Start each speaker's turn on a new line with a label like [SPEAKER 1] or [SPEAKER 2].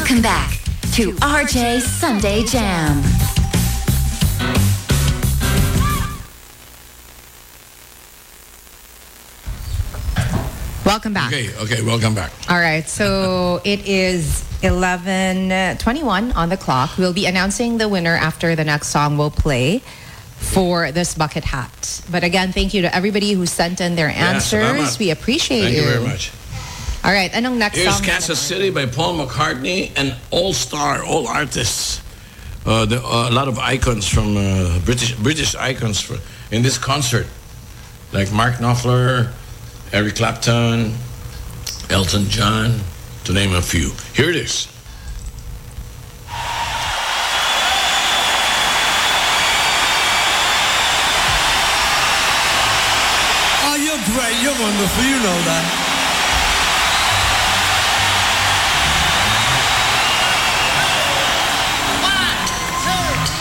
[SPEAKER 1] Welcome back to RJ Sunday Jam.
[SPEAKER 2] Welcome back.
[SPEAKER 3] Okay, welcome back.
[SPEAKER 2] All right, so it is 11:21 on the clock. We'll be announcing the winner after the next song we'll play for this bucket hat. But again, thank you to everybody who sent in their answers. We appreciate
[SPEAKER 3] Thank you very much.
[SPEAKER 2] All right, anong next
[SPEAKER 3] Here's
[SPEAKER 2] song?
[SPEAKER 3] Kansas City by Paul McCartney, an all-star, all artists. A lot of icons from British icons in this concert, like Mark Knopfler, Eric Clapton, Elton John, to name a few. Here it is.
[SPEAKER 4] Oh, you're great. You're wonderful. You know that.